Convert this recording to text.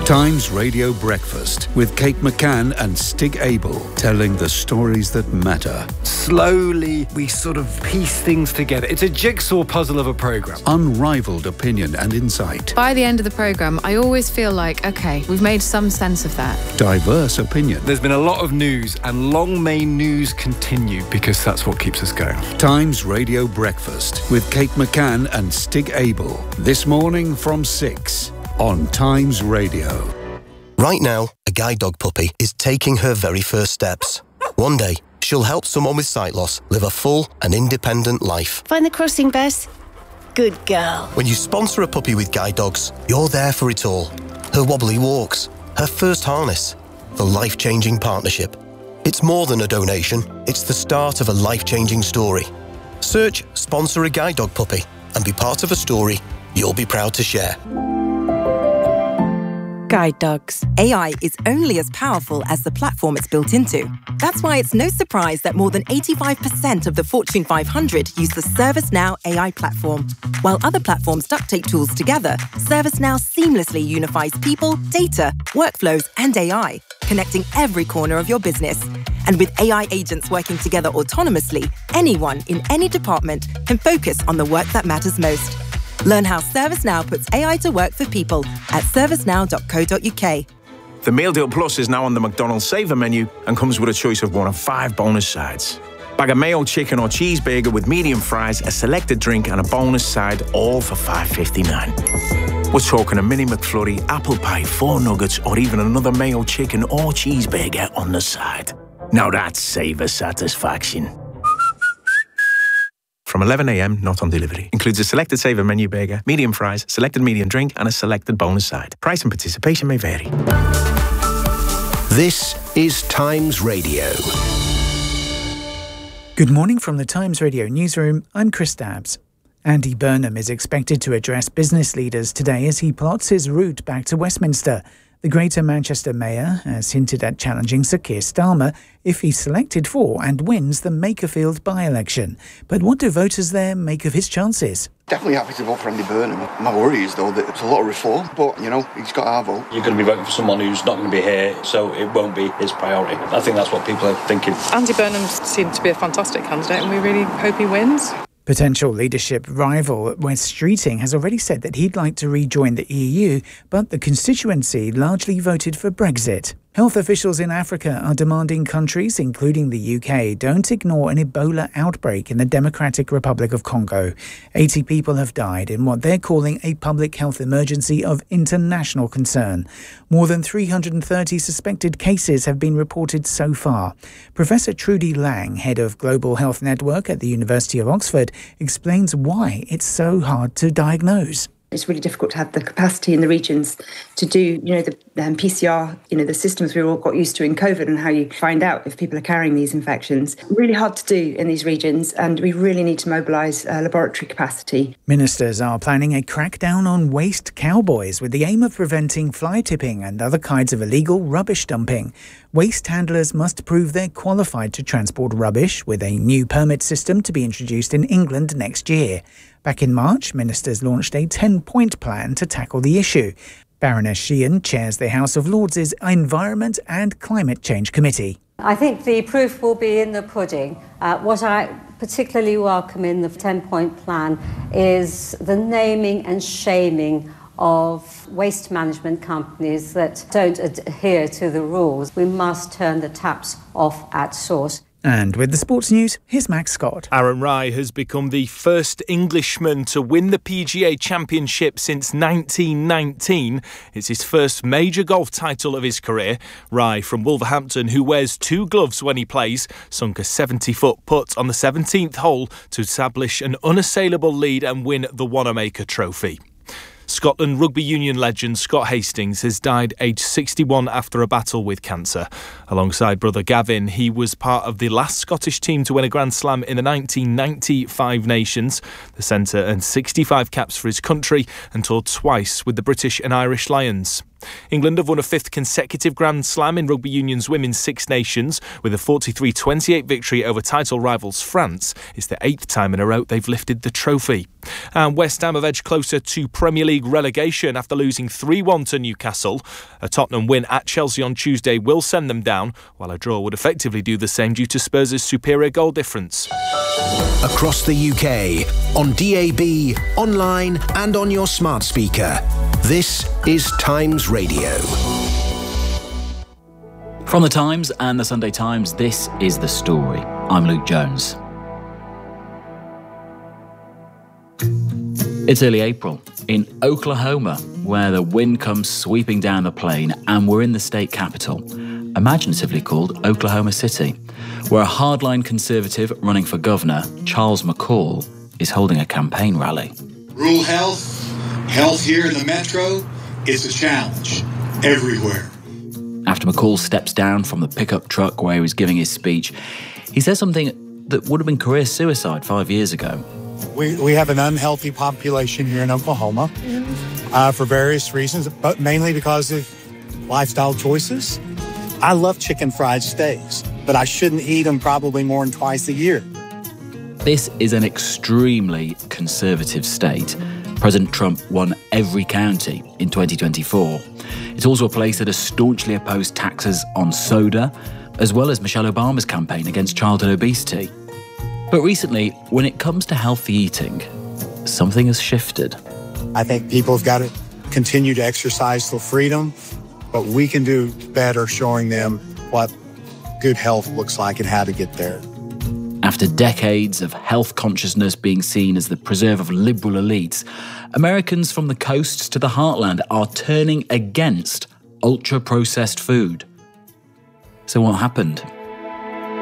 Times Radio Breakfast with Kate McCann and Stig Abel, telling the stories that matter. Slowly, we sort of piece things together. It's a jigsaw puzzle of a programme. Unrivaled opinion and insight. By the end of the programme, I always feel like, OK, we've made some sense of that. Diverse opinion. There's been a lot of news, and long may news continue, because that's what keeps us going. Times Radio Breakfast with Kate McCann and Stig Abel. This morning from 6 on Times Radio. Right now, a guide dog puppy is taking her very first steps. One day, she'll help someone with sight loss live a full and independent life. Find the crossing, Bess. Good girl. When you sponsor a puppy with guide dogs, you're there for it all. Her wobbly walks, her first harness, the life-changing partnership. It's more than a donation, it's the start of a life-changing story. Search Sponsor a Guide Dog Puppy and be part of a story you'll be proud to share. Guide dogs. AI is only as powerful as the platform it's built into. That's why it's no surprise that more than 85% of the Fortune 500 use the ServiceNow AI platform. While other platforms duct tape tools together, ServiceNow seamlessly unifies people, data, workflows, and AI, connecting every corner of your business. And with AI agents working together autonomously, anyone in any department can focus on the work that matters most. Learn how ServiceNow puts AI to work for people at servicenow.co.uk. The Meal Deal Plus is now on the McDonald's Saver menu and comes with a choice of one of 5 bonus sides. Bag of mayo, chicken or cheeseburger with medium fries, a selected drink and a bonus side, all for $5.59. We're talking a mini McFlurry, apple pie, 4 nuggets or even another mayo, chicken or cheeseburger on the side. Now that's Saver satisfaction. From 11 a.m, not on delivery. Includes a selected Saver menu burger, medium fries, selected medium drink and a selected bonus side. Price and participation may vary. This is Times Radio. Good morning from the Times Radio newsroom. I'm Chris Dabbs. Andy Burnham is expected to address business leaders today as he plots his route back to Westminster. The Greater Manchester Mayor has hinted at challenging Sir Keir Starmer if he's selected for and wins the Makerfield by-election. But what do voters there make of his chances? Definitely happy to vote for Andy Burnham. My worry is, though, that it's a lot of reform, but, he's got our vote. You're going to be voting for someone who's not going to be here, so it won't be his priority. I think that's what people are thinking. Andy Burnham seemed to be a fantastic candidate, and we really hope he wins. Potential leadership rival Wes Streeting has already said that he'd like to rejoin the EU, but the constituency largely voted for Brexit. Health officials in Africa are demanding countries, including the UK, don't ignore an Ebola outbreak in the Democratic Republic of Congo. 80 people have died in what they're calling a public health emergency of international concern. More than 330 suspected cases have been reported so far. Professor Trudy Lang, head of Global Health Network at the University of Oxford, explains why it's so hard to diagnose. It's really difficult to have the capacity in the regions to do, the PCR, the systems we all got used to in COVID and how you find out if people are carrying these infections. Really hard to do in these regions, and we really need to mobilise laboratory capacity. Ministers are planning a crackdown on waste cowboys with the aim of preventing fly tipping and other kinds of illegal rubbish dumping. Waste handlers must prove they're qualified to transport rubbish, with a new permit system to be introduced in England next year. Back in March, ministers launched a 10-point plan to tackle the issue. Baroness Sheehan chairs the House of Lords' Environment and Climate Change Committee. I think the proof will be in the pudding. What I particularly welcome in the 10-point plan is the naming and shaming of waste management companies that don't adhere to the rules. We must turn the taps off at source. And with the sports news, here's Max Scott. Aaron Rai has become the first Englishman to win the PGA Championship since 1919. It's his first major golf title of his career. Rai from Wolverhampton, who wears 2 gloves when he plays, sunk a 70-foot putt on the 17th hole to establish an unassailable lead and win the Wanamaker Trophy. Scotland rugby union legend Scott Hastings has died aged 61 after a battle with cancer. Alongside brother Gavin, he was part of the last Scottish team to win a Grand Slam in the 1990 Five Nations. The centre earned 65 caps for his country and toured twice with the British and Irish Lions. England have won a fifth consecutive Grand Slam in Rugby Union's Women's Six Nations with a 43-28 victory over title rivals France. It's the 8th time in a row they've lifted the trophy. And West Ham have edged closer to Premier League relegation after losing 3-1 to Newcastle. A Tottenham win at Chelsea on Tuesday will send them down, while a draw would effectively do the same due to Spurs' superior goal difference. Across the UK, on DAB, online and on your smart speaker. This is Times Radio. From The Times and The Sunday Times, this is The Story. I'm Luke Jones. It's early April in Oklahoma, where the wind comes sweeping down the plain, and we're in the state capital, imaginatively called Oklahoma City, where a hardline conservative running for governor, Charles McCall, is holding a campaign rally. Rural health here in the metro, is a challenge everywhere. After McCall steps down from the pickup truck where he was giving his speech, he says something that would have been career suicide 5 years ago. We have an unhealthy population here in Oklahoma for various reasons, but mainly because of lifestyle choices. I love chicken fried steaks, but I shouldn't eat them probably more than twice a year. This is an extremely conservative state. President Trump won every county in 2024. It's also a place that has staunchly opposed taxes on soda, as well as Michelle Obama's campaign against childhood obesity. But recently, when it comes to healthy eating, something has shifted. I think people have got to continue to exercise their freedom, but we can do better showing them what good health looks like and how to get there. After decades of health consciousness being seen as the preserve of liberal elites, Americans from the coasts to the heartland are turning against ultra-processed food. So what happened?